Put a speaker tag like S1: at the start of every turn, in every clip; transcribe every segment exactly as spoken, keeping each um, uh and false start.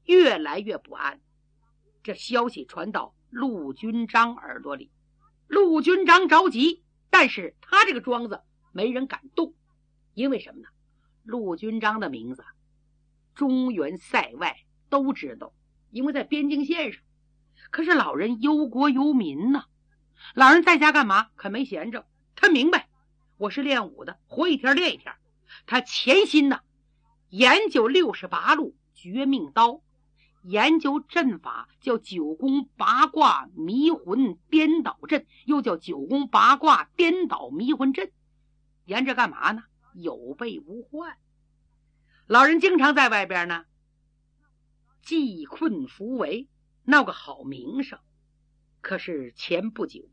S1: 越来越不安。这消息传到陆军章耳朵里，陆军章着急，但是他这个庄子没人敢动，因为什么呢？陆军章的名字中原塞外都知道，因为在边境线上。可是老人忧国忧民呢、啊，老人在家干嘛？可没闲着。他明白我是练武的，活一天练一天。他潜心呢研究六十八路绝命刀，研究阵法叫九宫八卦迷魂颠倒阵，又叫九宫八卦颠倒迷魂阵。研着干嘛呢？有备无患。老人经常在外边呢济困扶危，闹个好名声。可是前不久，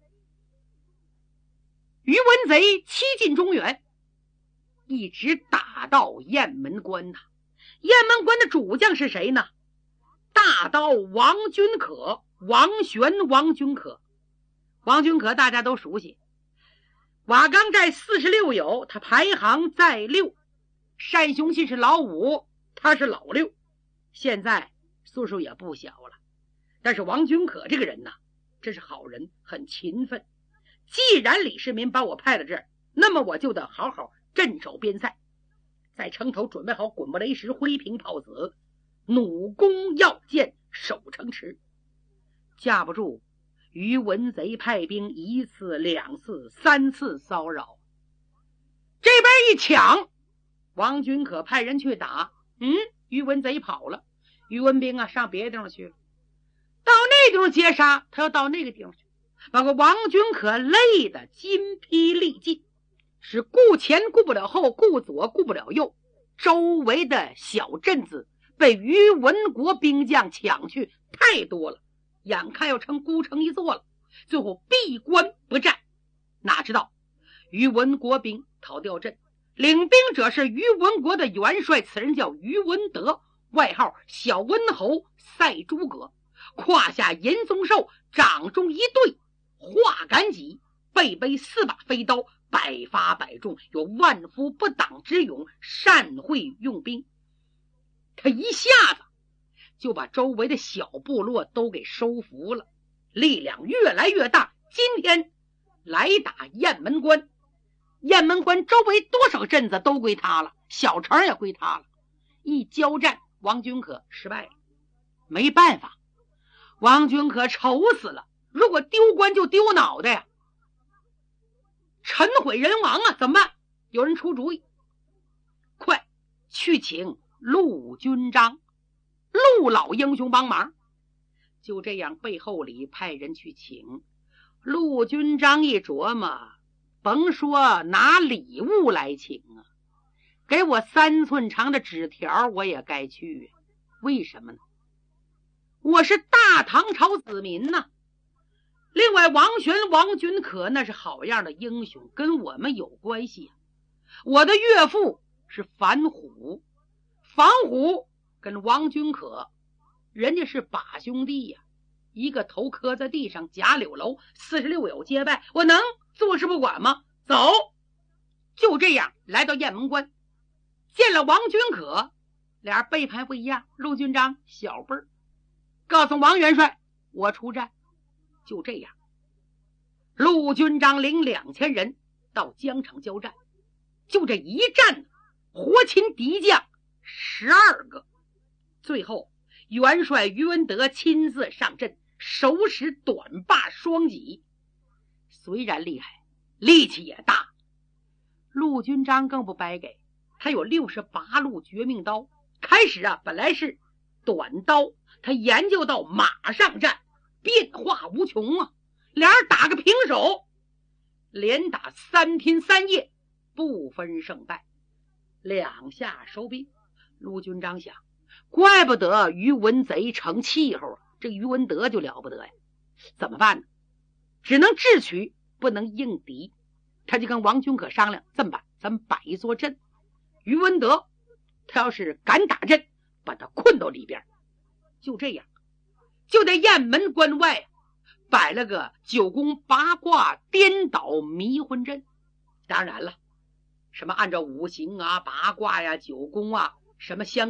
S1: 于文贼欺进中原，一直打到雁门关呐。雁门关的主将是谁呢？大刀王君可，王玄王君可。王君可大家都熟悉，瓦岗寨四十六友，他排行在六。单雄信是老五，他是老六，现在岁数也不小了。但是王君可这个人呢，真是好人，很勤奋。既然李世民把我派到这儿，那么我就得好好镇守边塞，在城头准备好滚木雷石、灰瓶炮子，弩弓药箭，守城池。架不住于文贼派兵一次两次三次骚扰，这边一抢，王君可派人去打，嗯，于文贼跑了，于文兵啊上别的地方去了，到那地方接杀，他要到那个地方去，把个王君可累得筋疲力尽，是顾前顾不了后，顾左顾不了右，周围的小镇子被于文国兵将抢去太多了，眼看要成孤城一座了，最后闭关不战。哪知道于文国兵逃掉阵，领兵者是于文国的元帅，此人叫于文德，外号小温侯赛诸葛，胯下银松兽，掌中一对化杆戟，背背四把飞刀，百发百中，有万夫不挡之勇，善会用兵。他一下子就把周围的小部落都给收服了，力量越来越大。今天来打雁门关，雁门关周围多少镇子都归他了，小城也归他了。一交战，王君可失败了，没办法，王君可愁死了。如果丢关就丢脑袋呀，尘毁人亡啊，怎么办？有人出主意，快去请陆军章，陆老英雄帮忙。就这样背后里派人去请。陆军章一琢磨，甭说拿礼物来请啊，给我三寸长的纸条我也该去。为什么呢？我是大唐朝子民呢、啊。另外王玄王君可那是好样的英雄，跟我们有关系、啊、我的岳父是樊虎，樊虎跟王君可人家是把兄弟呀、啊，一个头磕在地上，贾柳楼四十六友结拜，我能坐视不管吗？走。就这样来到雁门关，见了王君可，俩人背牌不一样。陆军章小辈儿，告诉王元帅我出战。就这样，陆军章领两千人到疆场交战，就这一战，活擒敌将十二个。最后元帅于文德亲自上阵，手使短把双戟，虽然厉害，力气也大。陆军章更不白给，他有六十八路绝命刀。开始啊，本来是短刀，他研究到马上战，变化无穷啊！俩人打个平手，连打三天三夜，不分胜败，两下收兵。陆军章想，怪不得于文贼成气候啊，这于文德就了不得呀！怎么办呢？只能智取，不能应敌。他就跟王君可商量，这么办，咱们摆一座阵，于文德他要是敢打阵，把他困到里边。就这样，就在雁门关外摆了个九宫八卦颠倒迷魂阵。当然了，什么按照五行啊、八卦呀、九宫啊，什么相